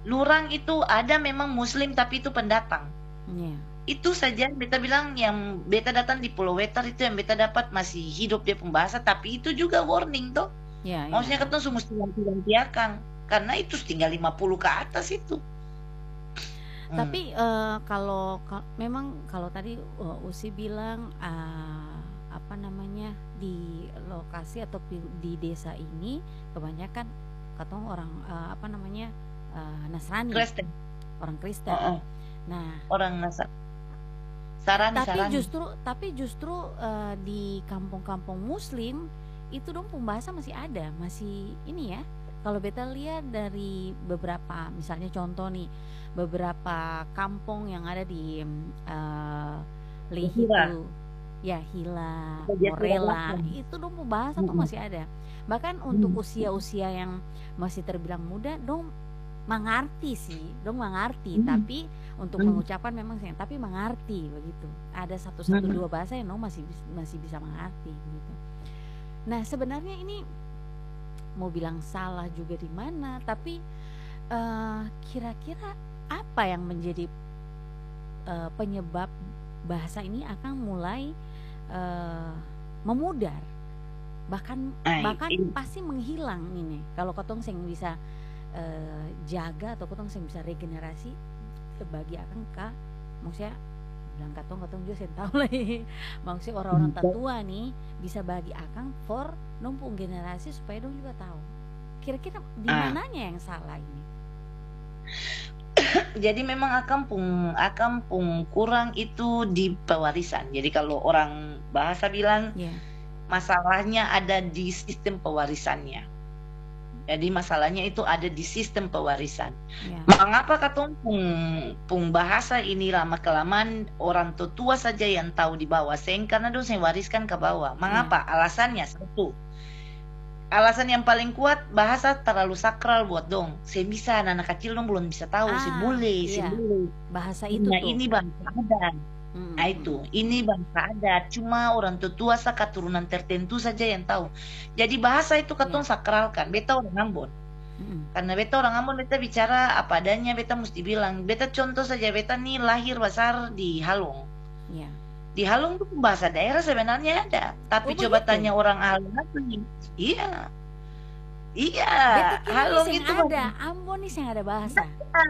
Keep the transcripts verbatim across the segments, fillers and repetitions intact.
Lurang itu ada memang muslim tapi itu pendatang. Iya. Itu saja beta bilang yang beta datang di Pulau Wetar itu yang beta dapat masih hidup dia pembahasa, tapi itu juga warning toh. Ya, ya, Maksudnya ya. ketemu semua ganti-ganti akang karena itu tinggal lima puluh ke atas itu. Tapi eh, kalau ka- memang kalau tadi eh, Usi bilang ah, apa namanya di lokasi atau pi- di desa ini kebanyakan katong orang eh, apa namanya eh, Nasrani, Kristen. orang Kristen. Oh, oh. Nah, Orang Nasar. Sarani, tapi sarani. justru tapi justru eh, di kampung-kampung Muslim itu dong pembahasa masih ada, masih ini ya. Kalau beta lihat dari beberapa, misalnya contoh nih, beberapa kampung yang ada di eh Lehi Hira. itu, ya Hila, Jati Morela, Selatan. itu dong pembahasa tuh Mm-mm. masih ada. Bahkan untuk Mm. usia-usia yang masih terbilang muda, dong mengerti sih, dong mengerti. Mm. Tapi untuk Mm. mengucapkan memang sayang, tapi mengerti begitu. Ada satu satu Mm. dua bahasa yang dong masih bis- masih bisa mengerti gitu. Nah sebenarnya ini mau bilang salah juga di mana, tapi eh, kira-kira apa yang menjadi eh, penyebab bahasa ini akan mulai eh, memudar, bahkan Ay, bahkan ini. pasti menghilang ini kalau ketong sing bisa eh, jaga atau ketong sing bisa regenerasi bagi akan ka maksudnya bilang katong katong juga sen tahu lah maksudnya orang-orang tatua nih bisa bagi akang for numpung generasi supaya dong juga tahu kira-kira di Ah. mananya yang salah ini. Jadi memang akam pung akam pung kurang itu di pewarisan. Jadi kalau orang bahasa bilang Ya. masalahnya ada di sistem pewarisannya. Jadi masalahnya itu ada di sistem pewarisan. Ya. Mengapa katong pung, pung bahasa ini lama kelamaan orang tua saja yang tahu di bawah, seng karena dong saya wariskan ke bawah. Mengapa? Alasannya satu. Alasan yang paling kuat bahasa terlalu sakral buat dong. Saya bisa anak-anak kecil dong belum bisa tahu, Ah, saya boleh, saya iya. boleh. Bahasa itu Nah, tuh. ini bangsa adat. Mm, Nah mm, itu, ini bangsa adat. Cuma orang tua sa keturunan tertentu saja yang tahu. Jadi bahasa itu katong sakralkan. Beta orang Ambon. mm. Karena beta orang Ambon, beta bicara apa adanya, beta mesti bilang. Beta contoh saja, beta nih lahir besar di Halong. Ya. Di Halong tuh bahasa daerah sebenarnya ada. Tapi Oh, coba begitu? tanya orang Halong apa nih? Iya. Iya. Beta kira Halong nih itu sing ada, Ambon nih sing ada bahasa.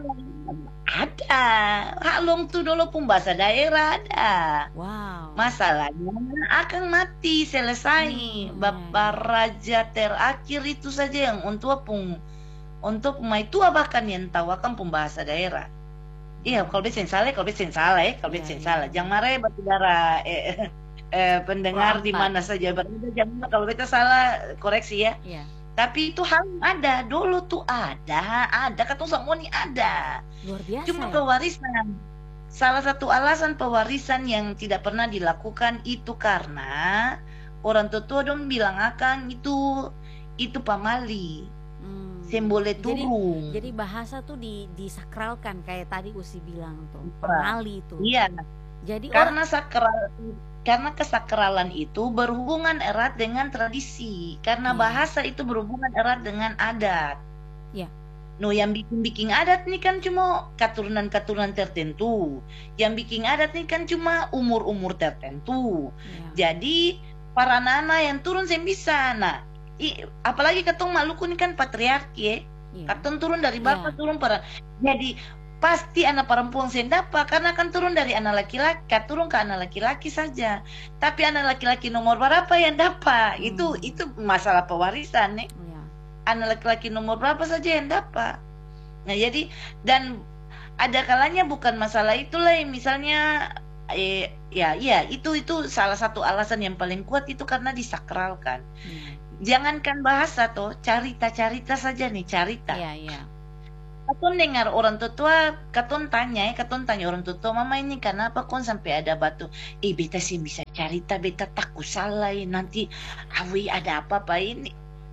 ada. Halong tuh dulu pun bahasa daerah ada. Wow. Masalahnya akan mati selesai. Hmm, Bapak Raja terakhir itu saja yang untuk pun untuk mai tua bahkan yang tahu akan pembahasa daerah. Iya, kalau bisa salah, kalau bisa salah ya, kalau Iya, bisa iya. salah. Jangan marah ya saudara eh, eh, pendengar Wah, di Pak. mana saja berada. Jangan kalau beta salah koreksi ya. Iya. Tapi itu hal ada dulu tuh ada, ada katong semua nih ada. Luar biasa. Cuma ya? pewarisan. Salah satu alasan pewarisan yang tidak pernah dilakukan itu karena orang tua dong bilang akan itu itu pamali, Hmm. sembole Jadi, turun. jadi bahasa tuh di disakralkan kayak tadi Usi bilang tuh, Iya. pamali itu. Iya, Jadi karena sakral, karena kesakralan itu berhubungan erat dengan tradisi. Karena Iya. bahasa itu berhubungan erat dengan adat. Iya. No, yang bikin-bikin adat nih kan cuma keturunan-keturunan tertentu. Yang bikin adat nih kan cuma umur-umur tertentu. Iya. Jadi para anak-anak yang turun saya bisa. Nah, i- apalagi ketong Maluku ini kan patriarki ya. Iya. Katong turun dari bapak Iya. turun para. Jadi pasti anak perempuan saya dapat karena kan turun dari anak laki-laki, turun ke anak laki-laki saja. Tapi anak laki-laki nomor berapa yang dapat? Itu Hmm. itu masalah pewarisan nih. Iya. Anak laki-laki nomor berapa saja yang dapat. Nah, jadi dan ada kalanya bukan masalah itulah yang misalnya eh, ya iya itu itu salah satu alasan yang paling kuat itu karena disakralkan. Iya. Jangankan bahasa toh, carita-carita saja nih, carita. Iya, iya. Katun dengar orang tua, katun tanya ya, katun tanya orang tua, mama ini kenapa kon sampai ada batu? Eh, beta sih bisa carita, beta takut salah ya, nanti awi ada apa-apa ini.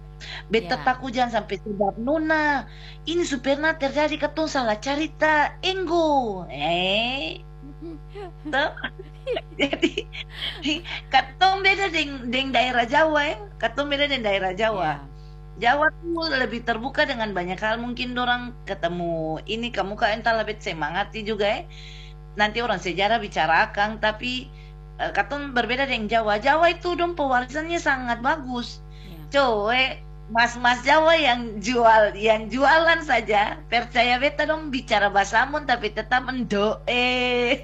Beta Ya. takut jangan sampai sebab nona. Ini supirna terjadi katun salah carita, enggo. Eh, toh. Jadi katong beda deng deng daerah Jawa ya, katong beda deng daerah Jawa. Iya. Jawa tuh lebih terbuka dengan banyak hal, mungkin dorang ketemu ini kamu kak entah lebih semangati juga ya. Nanti orang sejarah bicara akang, tapi eh, katong berbeda dengan Jawa. Jawa itu dong pewarisannya sangat bagus. Ya. Cowe, mas-mas Jawa yang jual, yang jualan saja, percaya beta dong bicara Basamun tapi tetap endo eh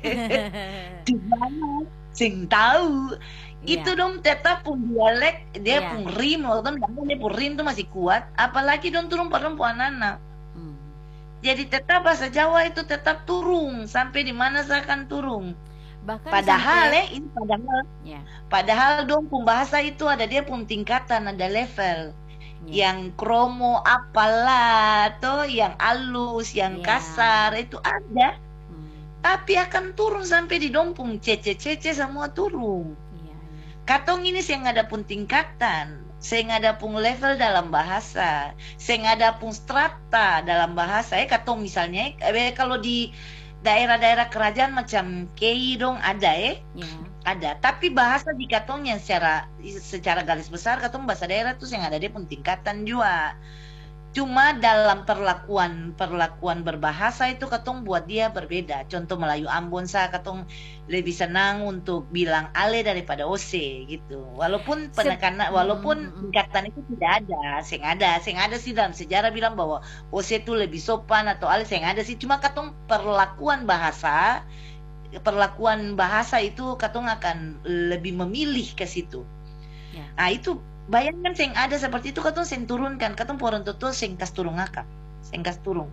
di mana sing tahu itu Iya, dong tetap pun dialek dia iya. pun rim waktu dia pun rim tuh masih kuat apalagi dong turun perempuan anak Hmm. jadi tetap bahasa Jawa itu tetap turun sampai di mana saya akan turun Bahkan padahal sampai eh ini padahal ya, padahal dong pun bahasa itu ada dia pun tingkatan ada level ya. yang kromo apalah tuh yang halus yang Iya. kasar itu ada Hmm. tapi akan turun sampai di dompung cece-cece semua turun. Iya, iya. Katong ini saya ada pun tingkatan, saya ada pun level dalam bahasa, saya ada pun strata dalam bahasa. Eh katong misalnya, eh, kalau di daerah-daerah kerajaan macam Kei dong ada eh, Ya. ada. Tapi bahasa di katongnya secara secara garis besar katong bahasa daerah tuh yang ada dia pun tingkatan juga. Cuma dalam perlakuan perlakuan berbahasa itu katong buat dia berbeda. Contoh Melayu Ambon saya katong lebih senang untuk bilang ale daripada ose gitu. Walaupun Seb penekanan hmm, walaupun hmm, hmm. tingkatan itu tidak ada, sing ada, sing ada sih dalam sejarah bilang bahwa ose itu lebih sopan atau ale sing ada sih. Cuma katong perlakuan bahasa perlakuan bahasa itu katong akan lebih memilih ke situ. Ya. Nah itu bayangkan sing ada seperti itu katong sing turunkan katong orang tua sing kas turun akak sing kas turun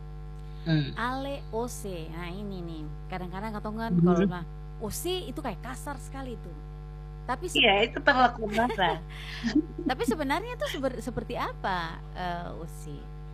hmm. Ale O C. Nah, ini nih. Kadang-kadang katong kan Mhm. kalau bilang O C itu kayak kasar sekali tuh. Tapi se- Iya itu perlakuan bahasa tapi sebenarnya itu seber- seperti apa eh, O C?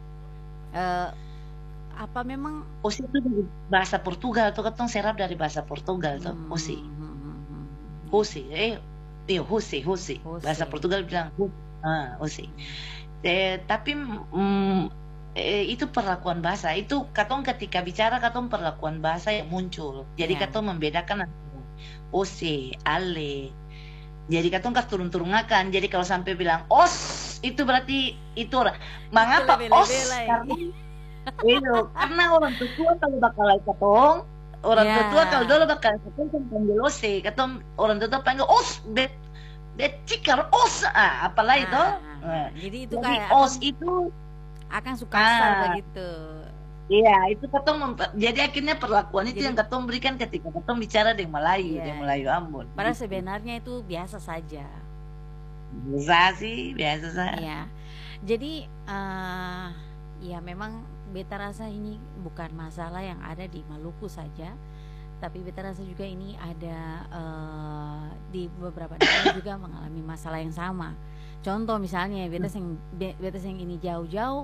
Eh, apa memang Osi itu dari bahasa Portugal tuh katong serap dari bahasa Portugal tuh hmm, Osi hmm, hmm, hmm, hmm. Osi eh iya Osi Osi bahasa Jose. Portugal bilang Ho- ah Osi eh, tapi mm, eh, itu perlakuan bahasa itu katong ketika bicara katong perlakuan bahasa yang muncul jadi Ya. katong membedakan antara Ose ale jadi katong kas turun-turungakan jadi kalau sampai bilang os itu berarti itu orang mengapa lebe-lebe os lah ya. karena itu karena orang tua kalau bakal like katong orang Ya. tua kalau dulu bakal katong kan panggil ose katong orang tua panggil os bet bet cikar os ah apalah itu Nah, Nah, jadi itu jadi kayak os akang, itu akang suka kasar ah begitu. iya itu katong memper- jadi akhirnya perlakuan itu Jadi yang katong berikan ketika katong bicara dengan Melayu iya, dengan Melayu iya. Ambon Padahal gitu. sebenarnya itu biasa saja. Biasa sih biasa sah Iya. Jadi eh ya memang beta rasa ini bukan masalah yang ada di Maluku saja, tapi beta rasa juga ini ada eh, di beberapa daerah juga mengalami masalah yang sama. Contoh misalnya beta sing be- beta sing ini jauh-jauh